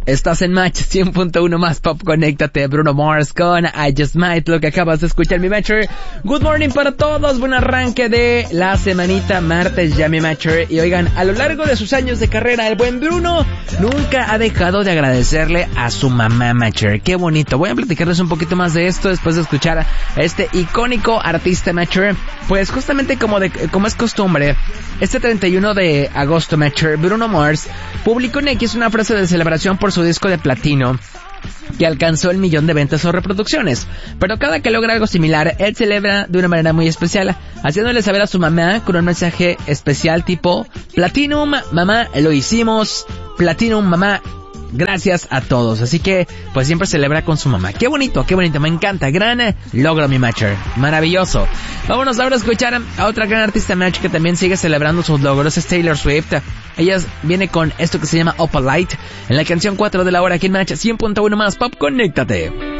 Estás en Match 100.1 más Pop. Conéctate, Bruno Mars con I Just Might, lo que acabas de escuchar, mi Matcher. Good morning para todos, buen arranque de la semanita, martes ya, mi Matcher. Y oigan, a lo largo de sus años de carrera, el buen Bruno nunca ha dejado de agradecerle a su mamá, Matcher. Qué bonito. Voy a platicarles un poquito más de esto después de escuchar a este icónico artista, Matcher. Pues justamente como es costumbre, este 31 de agosto, Matcher, Bruno Mars publicó en X una frase de celebración por su disco de platino que alcanzó el 1,000,000 de ventas o reproducciones. Pero cada que logra algo similar, él celebra de una manera muy especial, haciéndole saber a su mamá con un mensaje especial tipo: Platinum, mamá, lo hicimos. Platinum, mamá, gracias a todos. Así que, pues siempre celebra con su mamá. Qué bonito, me encanta. Gran logro, mi Matcher. Maravilloso. Vámonos ahora a escuchar a otra gran artista, Match, que también sigue celebrando sus logros. Es Taylor Swift. Ella viene con esto que se llama Opalite en la canción 4 de la hora aquí en Match 100.1 más Pop. Conéctate.